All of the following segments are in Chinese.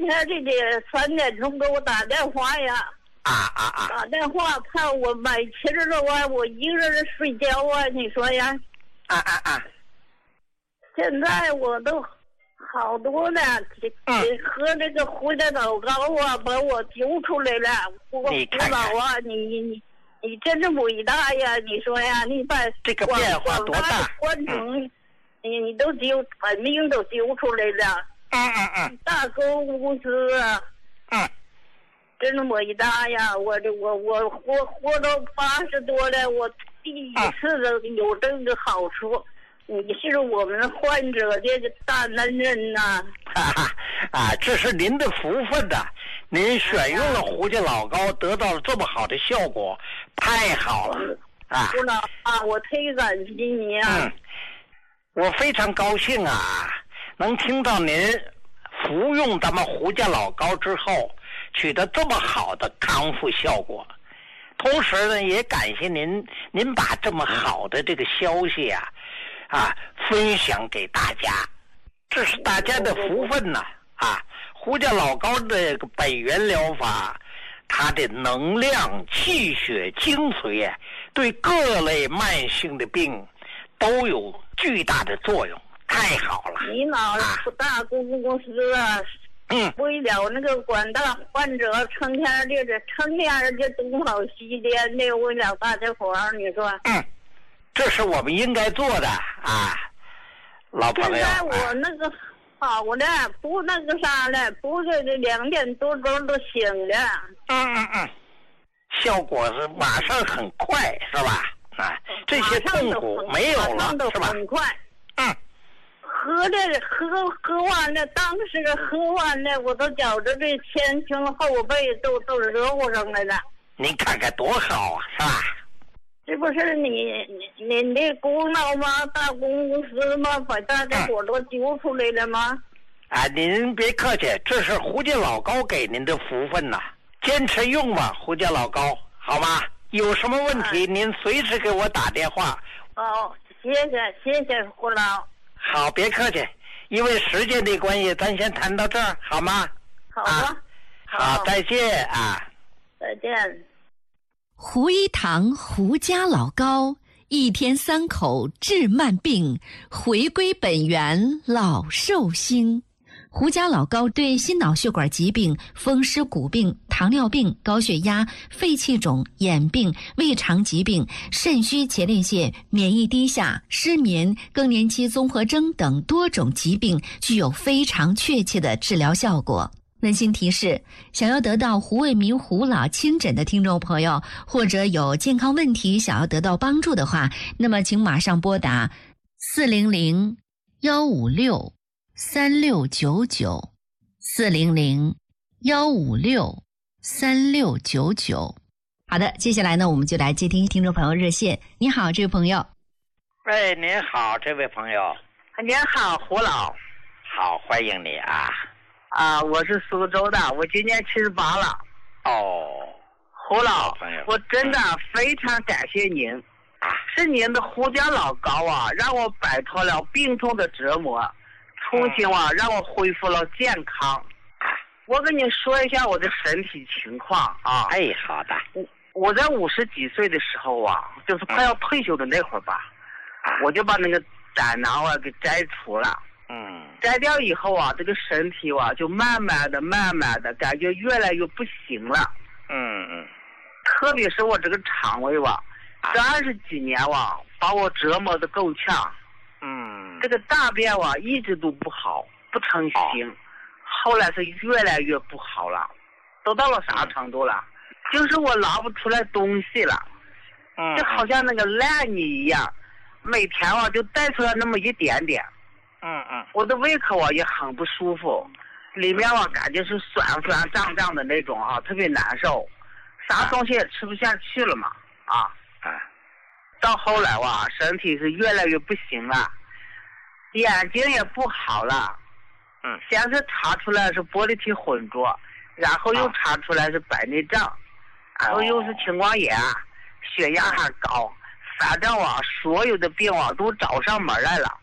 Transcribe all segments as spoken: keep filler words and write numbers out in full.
天这个三点钟给我打电话呀， 啊啊啊！ 打电话看我买七十多万，我一个人睡觉啊，你说呀？ 啊啊啊！ 现在我都好多了， 嗯， 喝这个胡家老高啊，把我揪出来了。我胡老啊，你你你真是伟大呀！你说呀，你把这个变化多大？ 观众，嗯、你你都揪把命都揪出来了。 嗯嗯嗯， 大公司啊， 嗯， 真的伟大呀！我这我我活活到八十多了，我第一次的有这个好处。你是我们患者的大恩人呐！ 啊啊，这是您的福分呐！您选用了胡家老高，得到了这么好的效果，太好了啊！ 胡老啊，我忒感谢你啊！ 嗯，我非常高兴啊，能听到您服用咱们胡家老高之后取得这么好的康复效果。同时呢，也感谢您，您把这么好的这个消息啊。啊，分享给大家，这是大家的福分呐！啊，胡家老高的这个本源疗法，它的能量、气血、精髓，对各类慢性的病都有巨大的作用，太好了！ 你老大公司啊， 嗯， 为了那个广大患者，成天的这成天的东跑西颠的，为了大家伙儿，你说？ 嗯。这是我们应该做的啊，老朋友。 现在我那个好了，不那个啥了，不是两点多钟都醒了。 嗯嗯嗯，效果是马上很快，是吧？啊，这些痛苦没有了，是吧？ 很快。 嗯。 喝的喝喝完了，当时喝完了，我都觉着这前胸后背都都热乎上来了。 你看看多好啊，是吧？ 这不是你你你的功劳吗？大公司吗？把大家伙都揪出来了吗？ 啊，您别客气，这是胡家老高给您的福分呐，坚持用吧，胡家老高，好吗？有什么问题、啊、您随时给我打电话。 哦，谢谢谢谢胡老。 好，别客气，因为时间的关系，咱先谈到这儿，好吗？ 好啊。啊好, 好，再见啊。 再见。 胡一堂胡家老高，一天三口治慢病，回归本源老寿星。胡家老高对心脑血管疾病、风湿骨病、糖尿病、高血压、肺气肿、眼病、胃肠疾病、肾虚前列腺、免疫低下、失眠、更年期综合征等多种疾病具有非常确切的治疗效果。温馨提示，想要得到胡卫民胡老亲诊的听众朋友，或者有健康问题想要得到帮助的话，那么请马上拨打四零零幺五六三六九九 四零零幺五六三六九九。好的，接下来呢，我们就来接听听众朋友热线。你好，这位朋友。 喂，您好，这位朋友。 您好，胡老。 好，欢迎你啊。 啊，我是苏州的，我今年七十八了。 哦， 胡老，我真的非常感谢您，啊，是您的胡家老高啊，让我摆脱了病痛的折磨，重新啊，让我恢复了健康。啊，我跟你说一下我的身体情况啊。 哎，好的。 我我在五十几岁的时候啊，就是快要退休的那会儿吧，啊，我就把那个胆囊啊给摘除了。 嗯， 摘掉以后啊，这个身体啊就慢慢的、慢慢的感觉越来越不行了。 嗯嗯， 特别是我这个肠胃吧，这二十几年哇，把我折磨得够呛。 嗯， 这个大便哇一直都不好，不成形，后来是越来越不好了，都到了啥程度了？就是我拿不出来东西了， 嗯， 就好像那个烂泥一样，每天啊就带出来那么一点点。 嗯嗯， 我的胃口啊也很不舒服，里面啊感觉是酸酸胀胀的那种啊，特别难受，啥东西也吃不下去了嘛啊啊！ 到后来哇，身体是越来越不行了，眼睛也不好了。 嗯， 先是查出来是玻璃体混浊，然后又查出来是白内障，然后又是青光眼，血压还高，反正啊所有的病啊都找上门来了。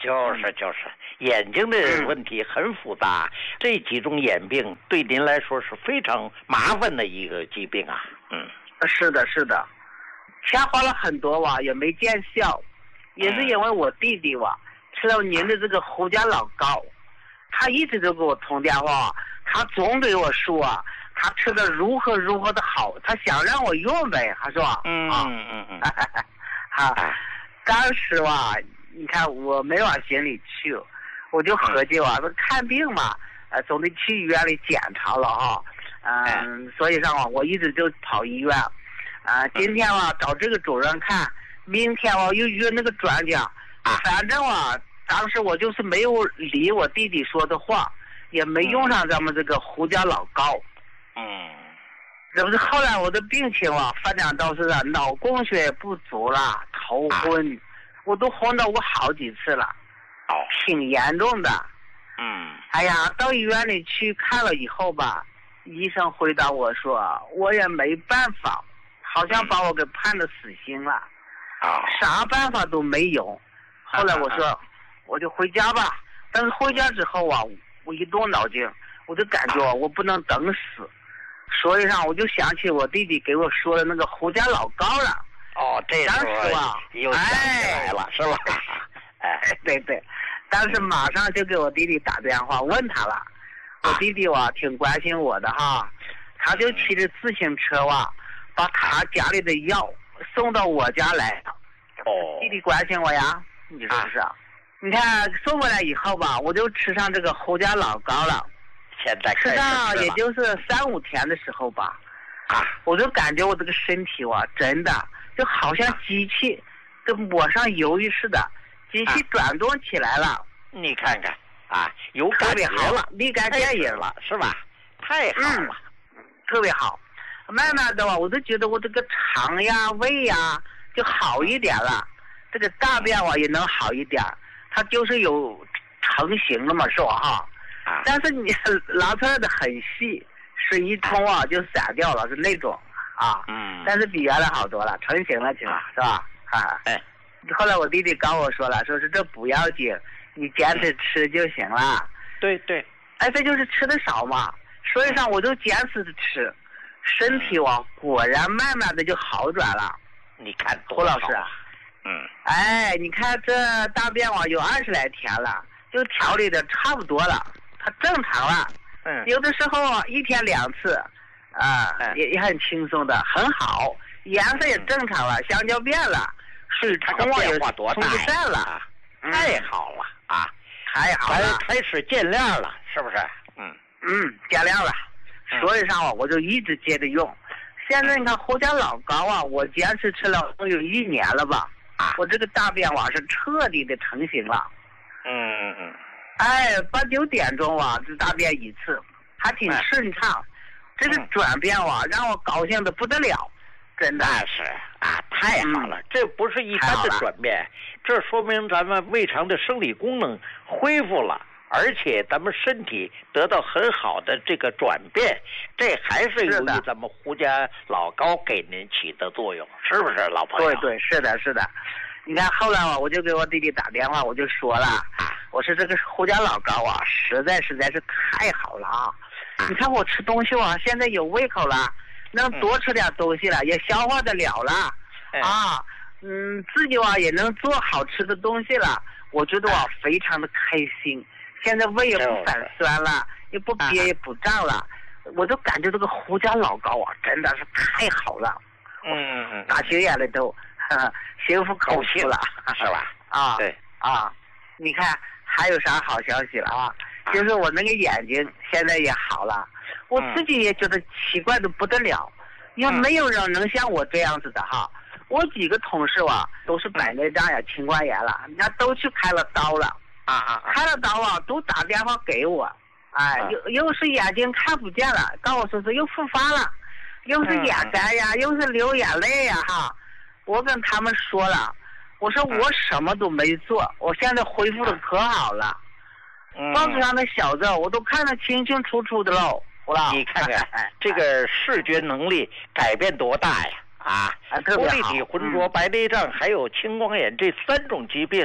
就是就是眼睛的问题很复杂，嗯、这几种眼病对您来说是非常麻烦的一个疾病啊。嗯， 是的，是的，钱花了很多哇，也没见效，也是因为我弟弟哇吃了您的这个胡家老膏，他一直都给我通电话，他总对我说啊，他吃的如何如何的好，他想让我用呗，他说， 嗯嗯嗯嗯， 啊，当时哇，你看我没往心里去，我就合计哇，说看病嘛，呃，总得去医院里检查了哈，嗯、呃，所以上啊，我一直就跑医院，啊、呃，今天哇找这个主任看，明天我又约那个专家，反正啊，当时我就是没有理我弟弟说的话，也没用上咱们这个胡家老膏， 嗯， 这不是后来我的病情啊发展到是啊脑供血不足了，头昏，我都昏到过好几次了， 哦， 挺严重的。 嗯， 哎呀，到医院里去看了以后吧，医生回答我说，我也没办法，好像把我给判了死刑了， 啊、哦， 啥办法都没有。后来我说，啊、我就回家吧。但是回家之后啊，我一动脑筋，我就感觉我不能等死，所以上我就想起我弟弟给我说的那个胡家老膏了。 哦，这时候又想起来了， 哎、 是吧？ 哎，对对，当时马上就给我弟弟打电话问他了。我弟弟哇挺关心我的哈，他就骑着自行车哇，把他家里的药送到我家来。 哦， 弟弟关心我呀，你说是不是？啊、你看送过来以后吧，我就吃上这个胡家老膏了。 现在吃上也就是三五天的时候吧， 啊， 我就感觉我这个身体哇，真的就好像机器跟抹上油似的，机器转动起来了。 啊、你看看啊，有特别好了，立竿见影了， 是吧？太好了， 嗯，特别好。慢慢的吧，我都觉得我这个肠呀、胃呀就好一点了，这个大便哇也能好一点，它就是有成型了嘛，是吧哈？ 啊、 但是你拿出来的很细，水一冲啊就散掉了，是那种啊。 嗯。 但是比原来好多了，成型了起码、啊、是吧？啊。 哎。 后来我弟弟跟我说了，说是这不要紧，你坚持吃就行了。 对对。 哎，这就是吃的少嘛，所以上我就坚持着吃，身体哇果然慢慢的就好转了。 你看， 胡老师。 嗯。 哎，你看这大便哇有二十来天了，就调理的差不多了。它正常了， 嗯， 有的时候一天两次，啊、呃，也也很轻松的，很好，颜色也正常了，香蕉变了，水冲啊也冲不散了， 太好了啊， 太好了， 开始见亮了，是不是？嗯嗯，见亮了，所以上啊，我就一直接着用。现在你看胡家老膏啊，我坚持吃了有一年了吧， 啊， 我这个大便哇是彻底的成型了， 嗯嗯嗯。 哎，八九点钟啊，这大便一次，还挺顺畅。嗯、这个转变哇，让我高兴的不得了，真的是啊，太好了！嗯、这不是一般的转变，这说明咱们胃肠的生理功能恢复了，而且咱们身体得到很好的这个转变，这还是由于咱们胡家老膏给您起的作用，是不是，老朋友？ 对对，是的，是的。你看后来啊，我就给我弟弟打电话，我就说了，我说这个胡家老膏啊，实在实在是太好了啊！你看我吃东西啊，现在有胃口了，能多吃点东西了，也消化得了了啊，嗯，自己啊也能做好吃的东西了，我觉得我非常的开心。现在胃也不反酸了，也不憋也不胀了，我就感觉这个胡家老膏啊，真的是太好了， 嗯嗯， 大学眼里都。心服口服了， 是吧？ 啊， 对啊，你看还有啥好消息了啊？就是我那个眼睛现在也好了，我自己也觉得奇怪的不得了，因为没有人能像我这样子的哈。我几个同事啊，都是白内障呀、青光眼了，人家都去开了刀了啊啊， 开了刀啊，都打电话给我，哎，又又是眼睛看不见了，告我说是又复发了，又是眼干呀，又是流眼泪呀，哈。我跟他们说了，我说我什么都没做，我现在恢复的可好了，报纸上的小字我都看得清清楚楚的喽。 你看看这个视觉能力改变多大呀！啊，玻璃体浑浊、白内障还有青光眼这三种疾病，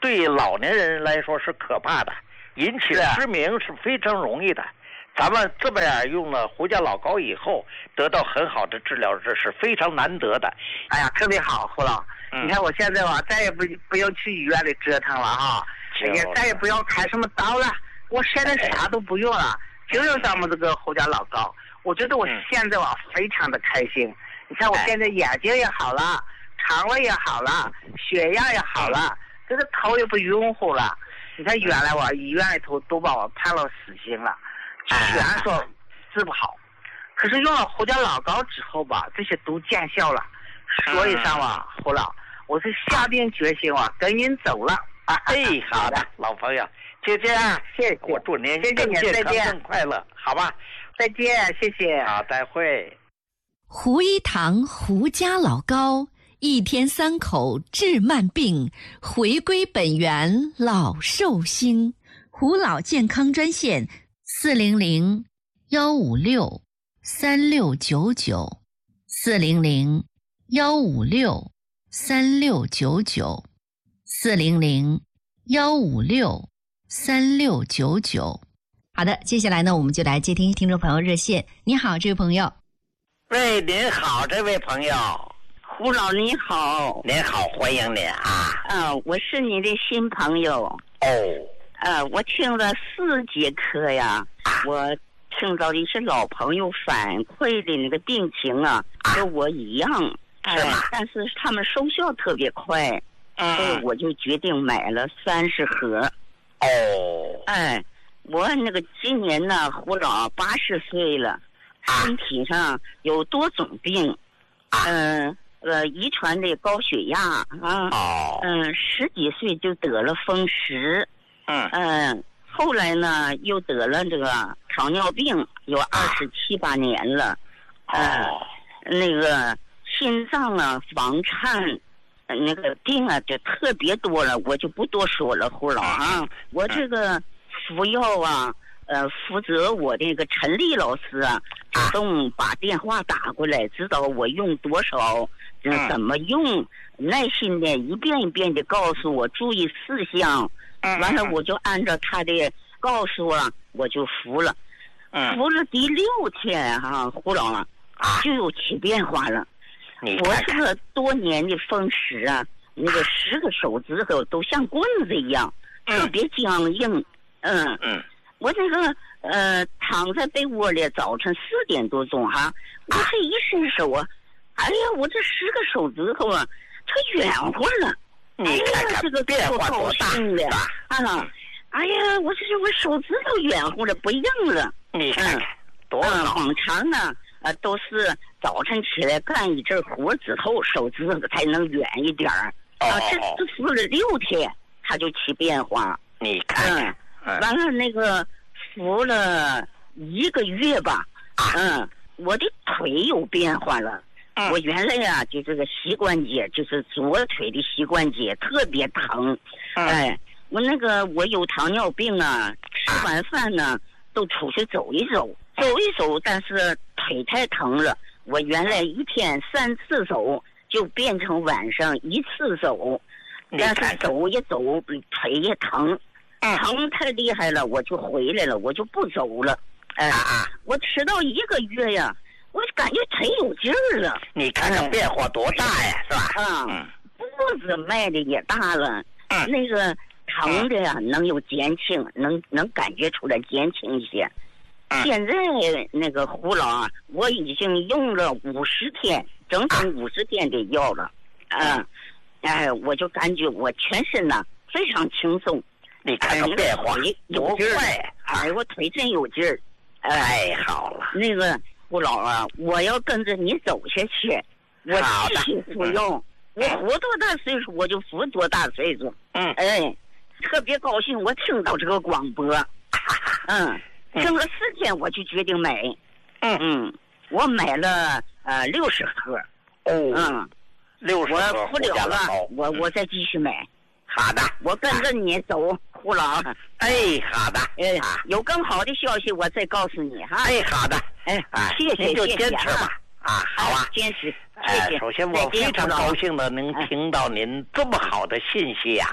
对老年人来说是可怕的，引起失明是非常容易的。咱们这么样用了胡家老高以后，得到很好的治疗，这是非常难得的。 哎呀，特别好，胡老。 嗯、 你看我现在吧，再也不不用去医院里折腾了哈，也再也不要开什么刀了。我现在啥都不用了，就用咱们这个胡家老高。我觉得我现在吧非常的开心。你看我现在眼睛也好了，肠胃也好了，血压也好了，这个头也不晕乎了。你看原来我医院里头都把我判了死刑了。全说治不好，可是用了胡家老高之后吧，这些都见效了。所以上啊，胡老，我是下定决心啊，跟您走了。 哎，好的，老朋友，就这样， 谢谢， 我祝您更健康、 更快乐，好吧？ 再见，谢谢。 好，再会。 胡一堂胡家老高，一天三口治慢病，回归本源老寿星。胡老健康专线。四零零幺五六三六九九，四零零幺五六三六九九，四零零幺五六三六九九。好的，接下来呢，我们就来接听听众朋友热线。你好，这位朋友。 喂，您好，这位朋友。 胡老你好。 您好，欢迎您啊。 嗯，我是你的新朋友。 哦。 呃，我听了四节课呀，我听到一些老朋友反馈的那个病情啊，跟我一样，哎、呃，但是他们收效特别快， 嗯， 所以我就决定买了三十盒。 哦， 哎，我那个今年呢，胡老八十岁了，身体上有多种病，嗯、呃，呃，遗传的高血压啊， 哦， 嗯、呃，十几岁就得了风湿。 嗯嗯，后来呢，又得了这个糖尿病，有二十七八年了。呃、 哦， 那个心脏啊、房颤，那个病啊，就特别多了，我就不多说了，胡老啊。我这个服药啊，呃，负责我这个陈丽老师啊，主动把电话打过来，知道我用多少，嗯，怎么用，耐心的一遍一遍的告诉我注意事项。完了，我就按照他的告诉啊，我就服了。 嗯， 服了第六天哈、啊，胡老啊，就有起变化了。 你我这个多年的风湿啊，那个十个手指头都像棍子一样， 嗯、 特别僵硬。嗯嗯， 我这个呃躺在被窝里，早晨四点多钟哈、啊，我这一伸手啊，哎呀，我这十个手指头啊，它圆乎了。 你看看这个变化多大啊！啊，哎呀，我这我手指头圆乎了，不硬了。 你看看多好！ 往常呢，呃，都是早晨起来干一阵活之后，手指头才能圆一点儿。啊，这这服了六天，它就起变化。 你看看， 嗯，完了那个服了一个月吧，嗯，我的腿有变化了。我原来呀、啊，就这个膝关节，就是左腿的膝关节特别疼， 嗯、 哎，我那个我有糖尿病啊，吃完饭呢都出去走一走，走一走，但是腿太疼了，我原来一天三次走，就变成晚上一次走，但是走也走，腿也疼，疼太厉害了，我就回来了，我就不走了，哎，我吃到一个月呀。我感觉腿有劲儿了， 你看看变化多大呀，是吧？ 嗯，步子迈的也大了， 嗯， 那个疼的呀，能有减轻，能能感觉出来减轻一些。 嗯、 现在那个胡老啊，我已经用了五十天，整整五十天的药了，嗯，哎，我就感觉我全身呐非常轻松。 你看看变化有劲儿，哎，我腿真有劲儿， 哎，好了， 那个。胡老啊，我要跟着你走下去，我继续服用。我活多大岁数，我就服多大岁数。 嗯， 哎，特别高兴，我听到这个广播，嗯，听了四天，我就决定买。 嗯嗯，我买了呃六十盒。 哦， 嗯， 六十盒。 我服了了，我我再继续买。 好的， 我跟着你走，胡老。 哎，好的， 哎，有更好的消息，我再告诉你哈。 哎，好的， 哎，谢谢， 您就坚持吧。啊，好啊， 坚持。 哎，首先我非常高兴的能听到您这么好的信息呀，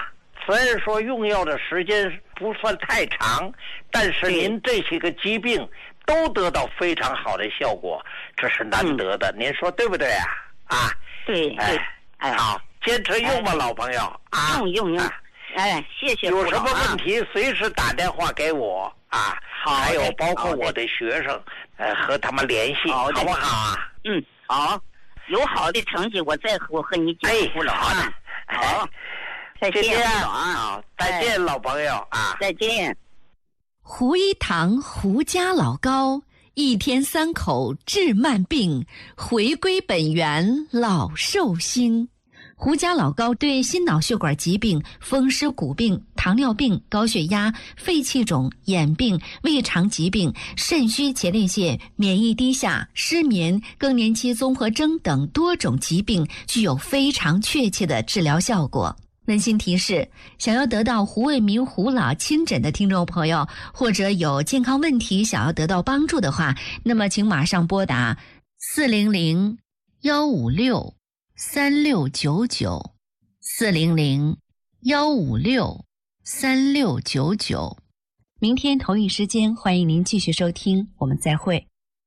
虽然说用药的时间不算太长，但是您这些个疾病都得到非常好的效果，这是难得的。嗯、您说对不对啊？啊， 对， 哎， 哎， 好，坚持用吧，哎、老朋友啊， 用用用。哎，谢谢。 有什么问题随时打电话给我啊。 好， 还有包括我的学生，呃，和他们联系，好不好啊？ 嗯，好。有好的成绩，我再我和你讲胡老啊。好，再见啊！再见，老朋友啊！ 再见。 胡一堂胡家老高，一天三口治慢病，回归本源老寿星。胡家老高对心脑血管疾病、风湿骨病、糖尿病、高血压、肺气肿、眼病、胃肠疾病、肾虚前列腺、免疫低下、失眠、更年期综合征等多种疾病具有非常确切的治疗效果。温馨提示：想要得到胡卫民胡老亲诊的听众朋友，或者有健康问题想要得到帮助的话，那么请马上拨打四零零幺五六三六九九四零零幺五六三六九九。明天同一时间，欢迎您继续收听，我们再会。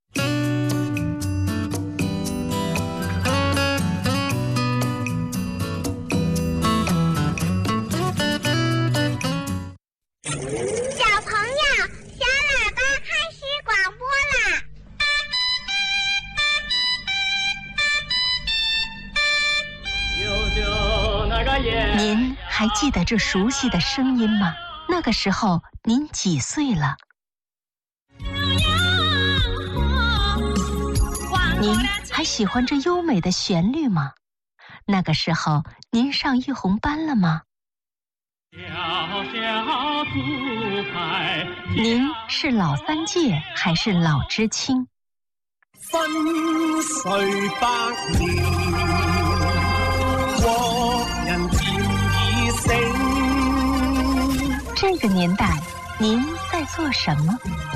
您还记得这熟悉的声音吗？那个时候您几岁了？您还喜欢这优美的旋律吗？那个时候您上一红班了吗？您是老三届还是老知青？ 分岁百年，国人漸已醒。 这个年代，您在做什么？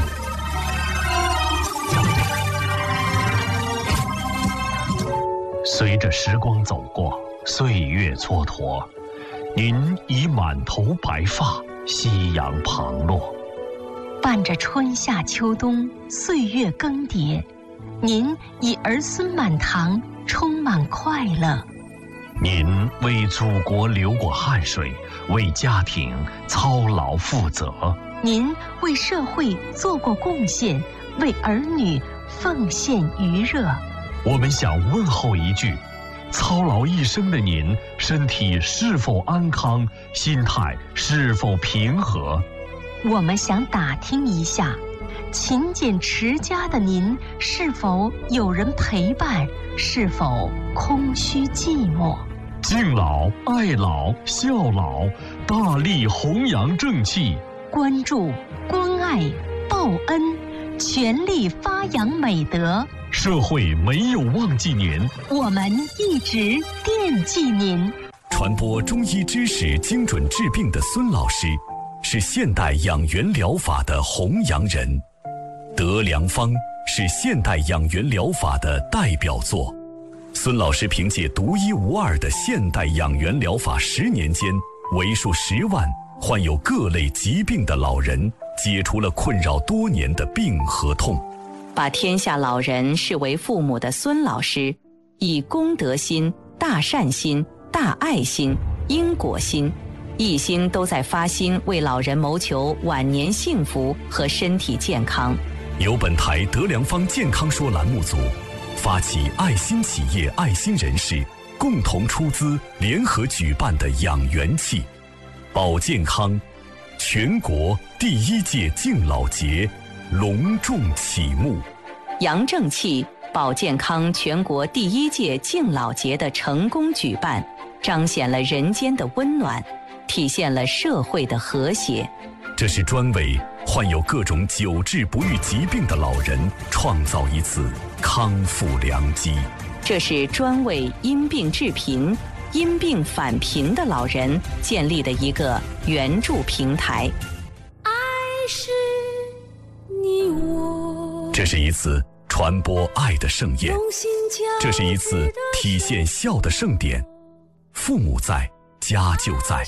随着时光走过，岁月蹉跎，您已满头白发，夕阳旁落。 伴着春夏秋冬，岁月更迭，您已儿孙满堂，充满快乐。 您为祖国流过汗水，为家庭操劳负责。 您为社会做过贡献，为儿女奉献余热。 我们想问候一句：操劳一生的您，身体是否安康？心态是否平和？ 我们想打听一下，勤俭持家的您，是否有人陪伴？是否空虚寂寞？ 敬老、爱老、孝老，大力弘扬正气， 关注、关爱、报恩，全力发扬美德。 社会没有忘记您， 我们一直惦记您。 传播中医知识、精准治病的孙老师，是现代养元疗法的弘扬人。德良方是现代养元疗法的代表作。孙老师凭借独一无二的现代养元疗法，十年间为数十万患有各类疾病的老人解除了困扰多年的病和痛。 把天下老人视为父母的孙老师，以公德心、大善心、大爱心、因果心，一心都在发心为老人谋求晚年幸福和身体健康。 由本台德良方健康说栏目组发起爱心企业、爱心人士共同出资联合举办的养元气保健康全国第一届敬老节隆重启幕。 杨正气保健康全国第一届敬老节的成功举办，彰显了人间的温暖，体现了社会的和谐。 这是专为患有各种久治不愈疾病的老人创造一次康复良机。 这是专为因病致贫、因病返贫的老人建立的一个援助平台。 爱是你我， 这是一次传播爱的盛宴，这是一次体现孝的盛典。父母在，家就在。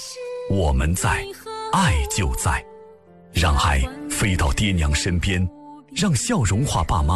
我们在，爱就在。让爱飞到爹娘身边，让笑容化爸妈